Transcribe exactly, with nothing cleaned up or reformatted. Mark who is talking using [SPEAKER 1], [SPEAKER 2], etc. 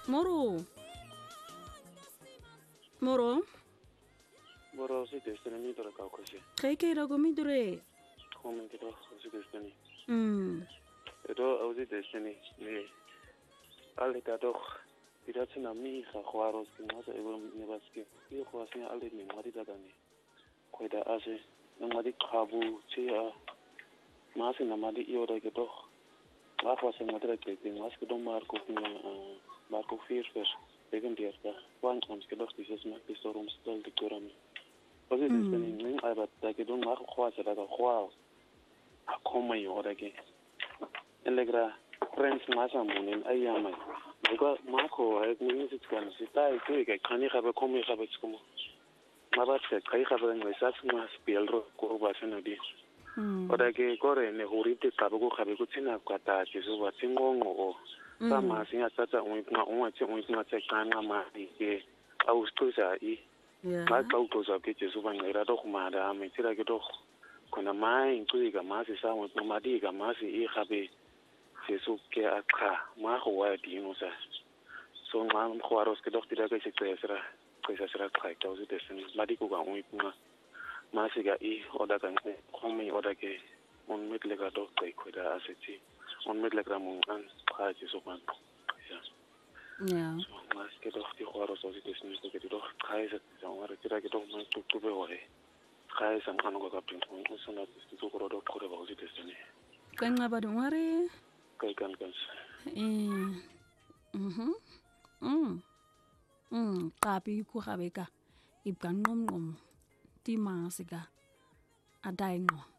[SPEAKER 1] Moro. Moro.
[SPEAKER 2] Moro si destiny mi dora ka kwese.
[SPEAKER 1] Kai kai ra go mi dure.
[SPEAKER 2] Comment to si destiny.
[SPEAKER 1] Mm.
[SPEAKER 2] Edo auzi destiny ne alle ka doch bidatsi na mi ga khwaro ski ngasa ego ne baski. Ke khwasi alle ni ngadi da dani. Kweda ase ngadi khabu chi a masi na madi iyo da ke doch. Wa khwasi ngadi ke ke ngas ke do marko ni marko vier vers. Wegen der da. Wan ons ke doch dieses ma pistorum stel de kurami. Ozi destiny ni aiba da ke do mar khwasi da ka khwao. Akoma yo da ke. Elegra friends masa munin ayama. Because Marco has music scan sita ito ke kani khabe komi khabe tsumo. Mabat se kai khabe ngai sas ma spiel ro ko ba sena di. Oda ke kore ne horite khabe ko khabe ko tsina kwata ke so ba tsingongo o. Sama singa tsatsa un nga un tse un nga tse kana ma ke au stuza I. Ba ka uto za ke tse so ba ngai ra do khuma da me tsira ke do. Kona mai ntui ga masi sa un ma di ga masi I khabe Jesu ke akha ma go wa dino sa so ma go aros ke dokti da ke se tsesra ke se sra ka ka uzi desen ma di ko ga un ipuna ma se ga I oda ka ne ko mi oda ke on met le ga dok kai ko da aseti on met le ga mon an ka ji so man ya
[SPEAKER 1] Yeah.
[SPEAKER 2] so ma ke dokti go aros uzi desen ko ke do kai se sa wa re tira ke do ma tu tu be wa he kai sa ngano ga ka pin ko so na tu ko do ko ba uzi desen
[SPEAKER 1] Kan ngaba do ngare.
[SPEAKER 2] kai kan kan
[SPEAKER 1] Eh. Mhm. Mm. Mm, qapi ku gabe ka. Ibkan ngom ngom. Ti masika. Adai ngo.